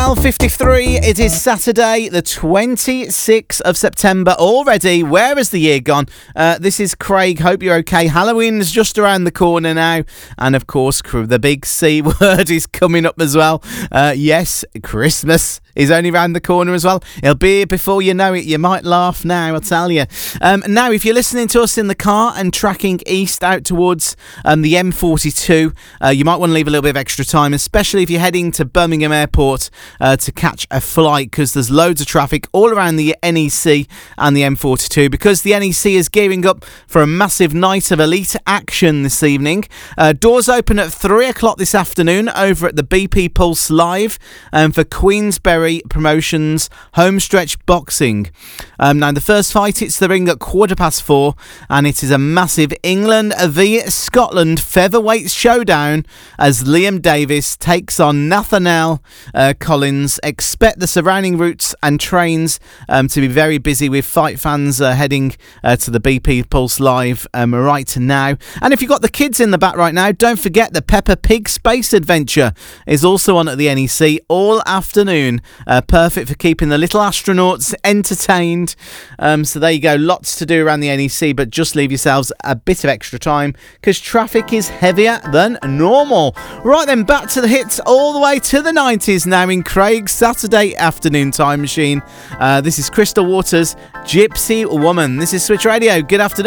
12:53. It is Saturday, the 26th of September already. Where has the year gone? This is Craig. Hope you're okay. Halloween's just around the corner now. And of course, the big C word is coming up as well. Yes, Christmas is only around the corner as well. It'll be here before you know it. You might laugh now, I'll tell you. Now, if you're listening to us in the car and tracking east out towards the M42, you might want to leave a little bit of extra time, especially if you're heading to Birmingham Airport to catch a flight, because there's loads of traffic all around the NEC and the M42, because the NEC is gearing up for a massive night of elite action this evening. Doors open at 3 o'clock this afternoon over at the BP Pulse Live for Queensberry Promotions Homestretch Boxing. Now, the first fight hits the ring at 4:15, and it is a massive England v Scotland featherweight showdown as Liam Davis takes on Nathaniel Collins. Expect the surrounding routes and trains to be very busy with fight fans heading to the BP Pulse Live right now. And if you've got the kids in the back right now, don't forget the Peppa Pig Space Adventure is also on at the NEC all afternoon. Perfect for keeping the little astronauts entertained. So there you go, lots to do around the NEC, but just leave yourselves a bit of extra time because traffic is heavier than normal. Right then, back to the hits all the way to the 90s now in Craig's Saturday afternoon time machine. This is Crystal Waters, Gypsy Woman. This is Switch Radio. Good afternoon.